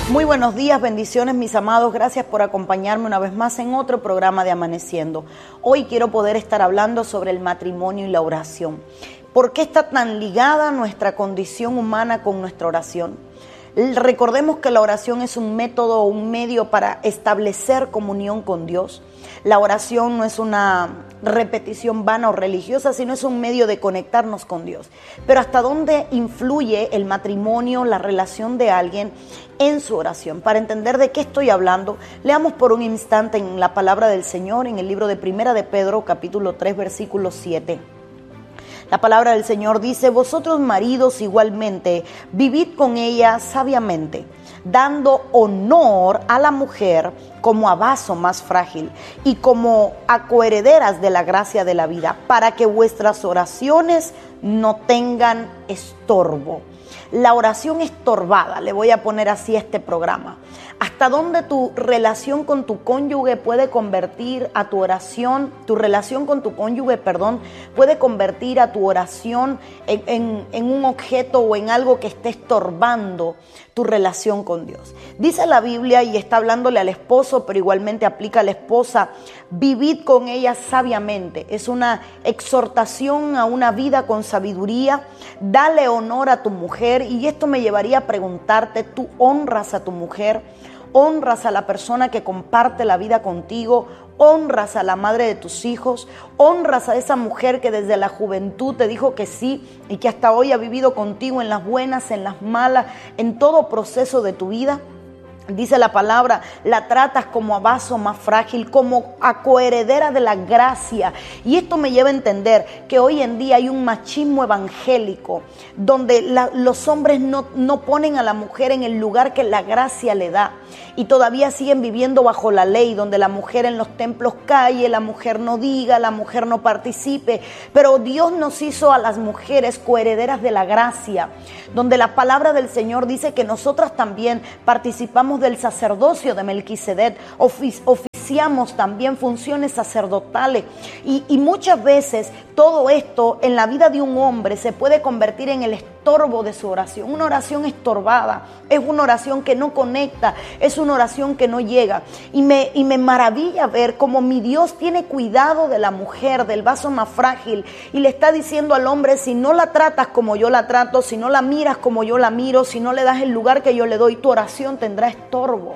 Muy buenos días, bendiciones mis amados, gracias por acompañarme una vez más en otro programa de Amaneciendo. Hoy quiero poder estar hablando sobre el matrimonio y la oración. ¿Por qué está tan ligada nuestra condición humana con nuestra oración? Recordemos que la oración es un método o un medio para establecer comunión con Dios. La oración no es una repetición vana o religiosa, sino es un medio de conectarnos con Dios. Pero ¿hasta dónde influye el matrimonio, la relación de alguien en su oración? Para entender de qué estoy hablando, leamos por un instante en la palabra del Señor, en el libro de Primera de Pedro, capítulo 3, versículo 7. La palabra del Señor dice: vosotros maridos igualmente, vivid con ella sabiamente, dando honor a la mujer como a vaso más frágil y como a coherederas de la gracia de la vida, para que vuestras oraciones no tengan estorbo. La oración estorbada, le voy a poner así a este programa. ¿Hasta dónde tu relación con tu cónyuge puede convertir a tu oración, puede convertir a tu oración en un objeto o en algo que esté estorbando tu relación con Dios? Dice la Biblia, y está hablándole al esposo, pero igualmente aplica a la esposa: vivid con ella sabiamente. Es una exhortación a una vida con sabiduría. Dale honor a tu mujer, y esto me llevaría a preguntarte: ¿tú honras a tu mujer? ¿Honras a la persona que comparte la vida contigo? ¿Honras a la madre de tus hijos? ¿Honras a esa mujer que desde la juventud te dijo que sí y que hasta hoy ha vivido contigo en las buenas, en las malas, en todo proceso de tu vida? Dice la palabra, la tratas como a vaso más frágil, como a coheredera de la gracia. Y esto me lleva a entender que hoy en día hay un machismo evangélico, donde los hombres no ponen a la mujer en el lugar que la gracia le da. Y todavía siguen viviendo bajo la ley, donde la mujer en los templos calle, la mujer no diga, la mujer no participe. Pero Dios nos hizo a las mujeres coherederas de la gracia, donde la palabra del Señor dice que nosotras también participamos del sacerdocio de Melquisedec, oficiamos también funciones sacerdotales, y muchas veces todo esto en la vida de un hombre se puede convertir en el estorbo de su oración. Una oración estorbada es una oración que no conecta, es una oración que no llega, y me maravilla ver cómo mi Dios tiene cuidado de la mujer, del vaso más frágil, y le está diciendo al hombre: si no la tratas como yo la trato, si no la miras como yo la miro, si no le das el lugar que yo le doy, tu oración tendrá estorbo.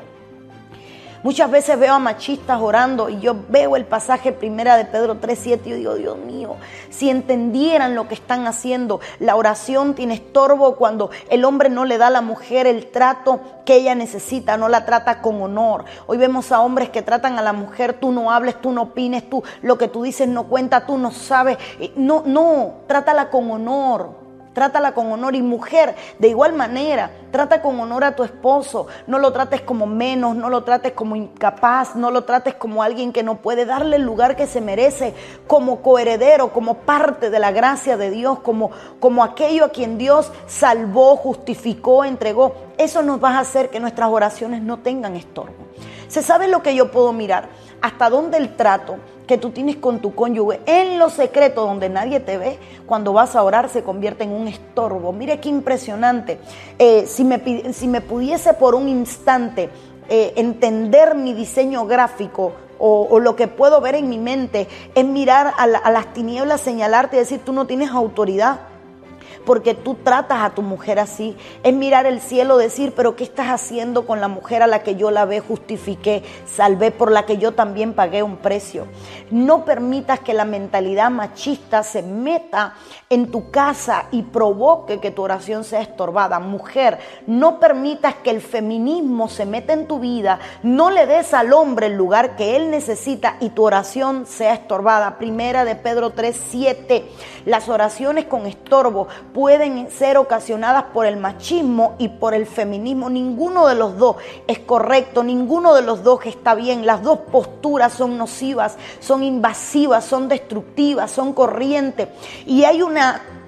Muchas veces veo a machistas orando, y yo veo el pasaje Primera de Pedro 3:7 y yo digo: Dios mío, si entendieran lo que están haciendo. La oración tiene estorbo cuando el hombre no le da a la mujer el trato que ella necesita, no la trata con honor. Hoy vemos a hombres que tratan a la mujer: tú no hables, tú no opines, tú lo que tú dices no cuenta, tú no sabes. No, trátala con honor. Trátala con honor. Y mujer, de igual manera, trata con honor a tu esposo. No lo trates como menos, no lo trates como incapaz, no lo trates como alguien que no puede. Darle el lugar que se merece, como coheredero, como parte de la gracia de Dios, como aquello a quien Dios salvó, justificó, entregó. Eso nos va a hacer que nuestras oraciones no tengan estorbo. ¿Se sabe lo que yo puedo mirar? Hasta dónde el trato que tú tienes con tu cónyuge en lo secreto, donde nadie te ve, cuando vas a orar se convierte en un estorbo. Mire qué impresionante. Si me pudiese por un instante entender mi diseño gráfico, o lo que puedo ver en mi mente, es mirar a las tinieblas, señalarte y decir: tú no tienes autoridad, porque tú tratas a tu mujer así. Es mirar el cielo, decir: pero ¿qué estás haciendo con la mujer a la que yo lavé, justifiqué, salvé, por la que yo también pagué un precio? No permitas que la mentalidad machista se meta en tu casa y provoque que tu oración sea estorbada. Mujer, no permitas que el feminismo se meta en tu vida, no le des al hombre el lugar que él necesita y tu oración sea estorbada. Primera de Pedro 3:7. Las oraciones con estorbo pueden ser ocasionadas por el machismo y por el feminismo. Ninguno de los dos es correcto, ninguno de los dos está bien. Las dos posturas son nocivas, son invasivas, son destructivas, son corrientes. Y hay una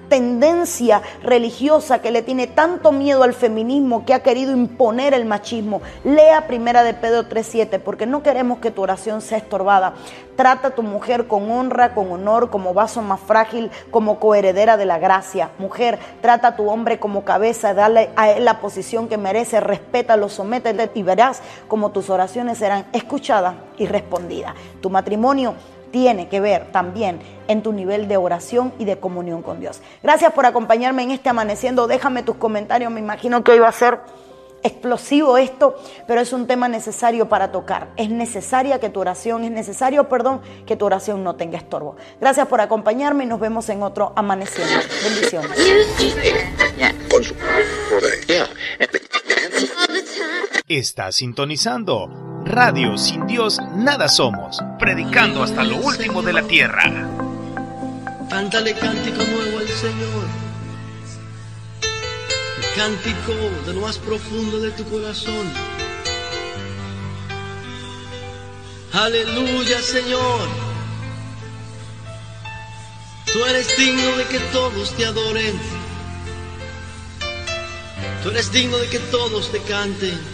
tendencia religiosa que le tiene tanto miedo al feminismo, que ha querido imponer el machismo, lea 1 de Pedro 3:7, porque no queremos que tu oración sea estorbada. Trata a tu mujer con honra, con honor, como vaso más frágil, como coheredera de la gracia. Mujer, trata a tu hombre como cabeza, dale a él la posición que merece, respétalo, sométete y verás como tus oraciones serán escuchadas y respondidas. Tu matrimonio tiene que ver también en tu nivel de oración y de comunión con Dios. Gracias por acompañarme en este Amaneciendo. Déjame tus comentarios. Me imagino que hoy va a ser explosivo esto, pero es un tema necesario para tocar. Es necesario que tu oración no tenga estorbo. Gracias por acompañarme y nos vemos en otro Amaneciendo. Bendiciones. Estás sintonizando Radio Sin Dios Nada Somos, predicando hasta lo último de la tierra. Cántale cántico nuevo al Señor, cántico de lo más profundo de tu corazón. Aleluya, Señor. Tú eres digno de que todos te adoren. Tú eres digno de que todos te canten.